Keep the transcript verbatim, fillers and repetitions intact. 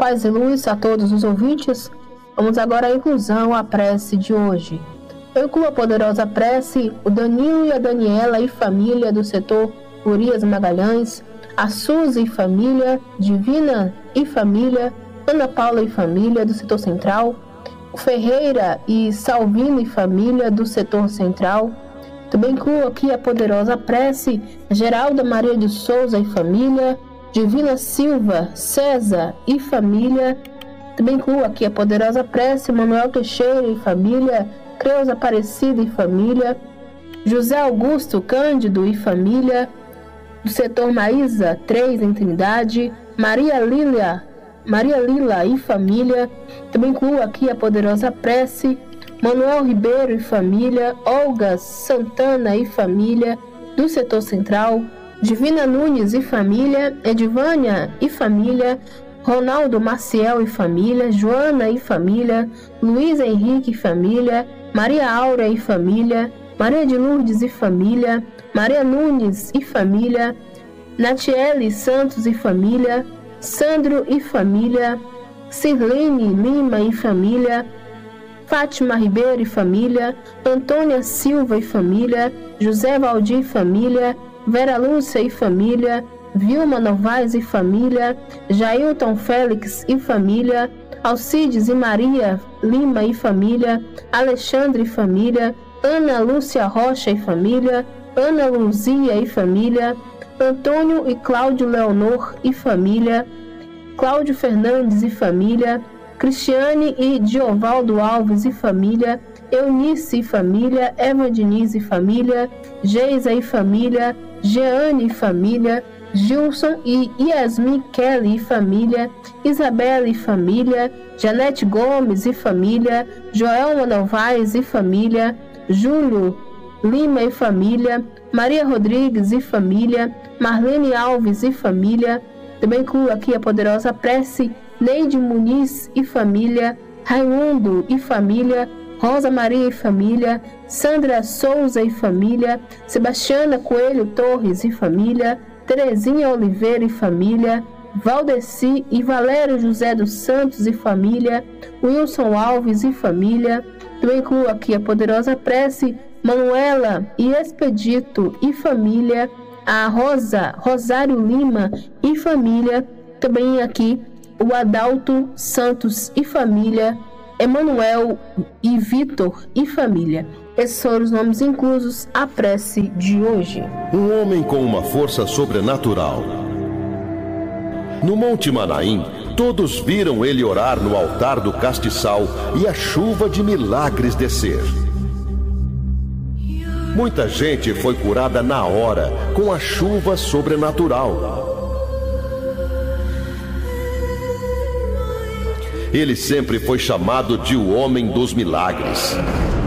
paz e luz a todos os ouvintes. Vamos agora à inclusão, à prece de hoje. Eu incluo a poderosa prece, o Danilo e a Daniela e família do setor Urias Magalhães, a Suzy e família, Divina e família, Ana Paula e família do setor central, o Ferreira e Salvino e família do setor central. Também incluo aqui a poderosa prece, Geralda Maria de Souza e família, Divina Silva, César e família. Também incluo aqui a poderosa prece, Manuel Teixeira e família, Creuza Aparecida e família, José Augusto Cândido e família, do setor Maísa três em Trindade, Maria Lília, Maria Lila e família. Também incluo aqui a poderosa prece, Manuel Ribeiro e família, Olga Santana e família, do setor central, Divina Nunes e família, Edivânia e família, Ronaldo Maciel e família, Joana e família, Luiz Henrique e família, Maria Áurea e família, Maria de Lourdes e família, Maria Nunes e família, Natiele Santos e família, Sandro e família, Sirlene Lima e família, Fátima Ribeiro e família, Antônia Silva e família, José Valdir e família, Vera Lúcia e família, Vilma Novaes e família, Jailton Félix e família, Alcides e Maria Lima e família, Alexandre e família, Ana Lúcia Rocha e família, Ana Luzia e família, Antônio e Cláudio Leonor e família, Cláudio Fernandes e família, Cristiane e Diovaldo Alves e família, Eunice e família, Eva Diniz e família, Geisa e família, Jeane e família, Gilson e Yasmin Kelly e família, Isabela e família, Janete Gomes e família, Joelma Novaes e família, Júlio Lima e família, Maria Rodrigues e família, Marlene Alves e família. Também incluo aqui a poderosa prece, Neide Muniz e família, Raimundo e família, Rosa Maria e família, Sandra Souza e família, Sebastiana Coelho Torres e família, Terezinha Oliveira e família, Valdeci e Valério José dos Santos e família, Wilson Alves e família. Também incluo aqui a poderosa prece, Manuela e Expedito e família, a Rosa, Rosário Lima e família. Também aqui o Adalto Santos e família, Emanuel e Vitor e família. Esses foram os nomes inclusos à prece de hoje. Um homem com uma força sobrenatural. No Monte Manaim, todos viram ele orar no altar do castiçal e a chuva de milagres descer. Muita gente foi curada na hora com a chuva sobrenatural. Ele sempre foi chamado de o homem dos milagres.